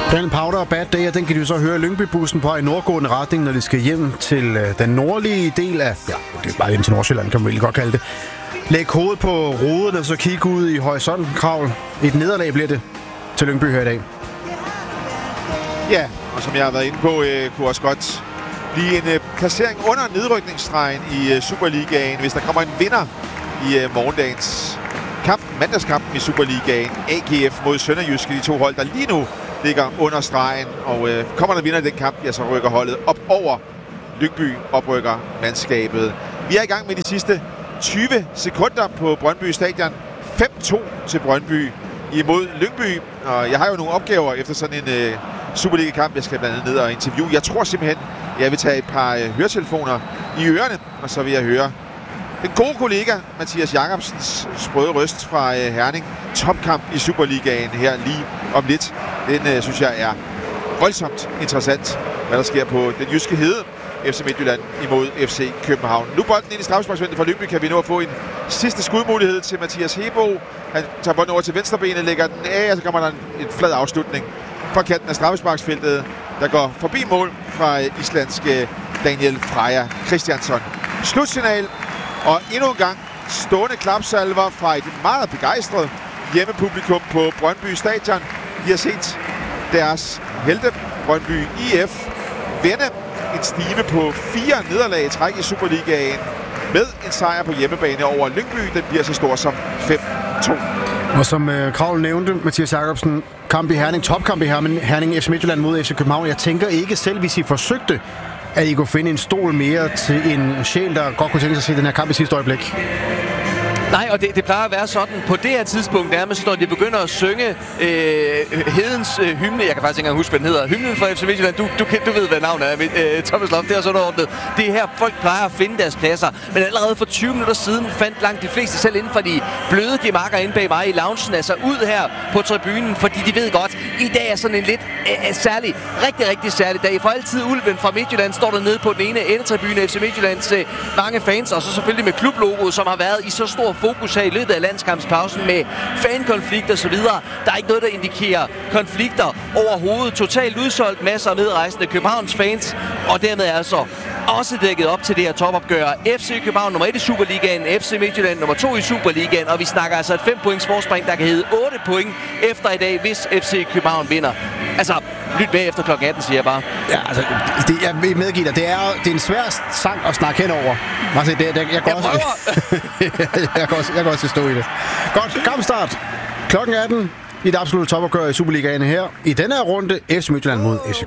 Den Powder og Bad Day, den kan de så høre Lyngby-bussen på i nordgående retning, når de skal hjem til den nordlige del af... Ja, det er bare hjem til Nordsjælland, kan man vel godt kalde det. Læg hovedet på roden og så kigge ud i horisonten, Kravl. Et nederlag bliver det til Lyngby her i dag. Ja, og som jeg har været inde på, kunne også godt blive en placering under nedrykningsstregen i Superligaen, hvis der kommer en vinder i morgendagens kamp, mandagskampen i Superligaen. AGF mod Sønderjyske, de to hold, der lige nu ligger under stregen. Og kommer der vinder i den kamp, ja, så rykker holdet op over Lyngby, oprykker mandskabet. Vi er i gang med de sidste 20 sekunder på Brøndby Stadion. 5-2 til Brøndby imod Lyngby. Og jeg har jo nogle opgaver efter sådan en Superliga-kamp. Jeg skal blandt andet ned og interviewe. Jeg tror simpelthen, jeg vil tage et par høretelefoner i ørerne, og så vil jeg høre den gode kollega Mathias Jacobsens sprøde røst fra Herning. Topkamp i Superligaen her lige om lidt. Den synes jeg er voldsomt interessant, hvad der sker på den jyske hede. FC Midtjylland imod FC København. Nu bolden ind i straffesparksfeltet fra Lyngby. Kan vi nå at få en sidste skudmulighed til Mathias Hebo. Han tager bolden over til venstrebenet, lægger den af, og så kommer der en flad afslutning fra kanten af straffesparksfeltet, der går forbi mål fra islandske Daniel Freja Christiansson. Slutsignal, og endnu en gang stående klapsalver fra et meget begejstret hjemmepublikum på Brøndby Stadion. Vi har set deres helte, Brøndby IF, vende en stime på 4 nederlag i træk i Superligaen med en sejr på hjemmebane over Lyngby. Den bliver så stor som 5-2. Og som Kravl nævnte, Mathias Jacobsen, kamp i Herning, topkamp i Herning, FC Midtjylland mod FC København. Jeg tænker ikke selv, hvis I forsøgte, at I kunne finde en stol mere til en sjæl, der godt kunne tænke sig at se den her kamp i sidste øjeblik. Nej, og det plejer at være sådan. På det her tidspunkt nærmest, når de begynder at synge Hedens hymne. Jeg kan faktisk ikke engang huske, hvad den hedder. Hymnen fra FC Midtjylland. Du ved, hvad navnet er. Thomas Loft, det er sådan ordnet. Det er her, folk plejer at finde deres pladser. Men allerede for 20 minutter siden fandt langt de fleste selv inden for de bløde gemakker inde bag mig i loungen. Altså ud her på tribunen, fordi de ved godt, i dag er sådan en lidt særlig, rigtig særlig dag. For altid Ulven fra Midtjylland står der nede på den ene endetribune. FC Midtjyllands mange fans, og så selvfølgelig med klublogoet, som har været i så stor fokus her i løbet af landskampspausen med fankonflikter og så videre. Der er ikke noget, der indikerer konflikter overhovedet. Totalt udsolgt, masser af medrejsende Københavns fans, og dermed altså også dækket op til det her topopgør. FC København nummer 1 i Superligaen, FC Midtjylland nummer 2 i Superligaen, og vi snakker altså et 5 points forspring, der kan hedde 8 point efter i dag, hvis FC København vinder. Altså, lyt med efter kl. 18, siger jeg bare. Ja, altså, jeg vil medgive dig, det er en svær sang at snakke henover. Altså, jeg kan også stå i det. Godt, kampstart. Klokken 18 i det absolutte topopgør i Superligaen her. I denne her runde, FC Midtjylland mod FC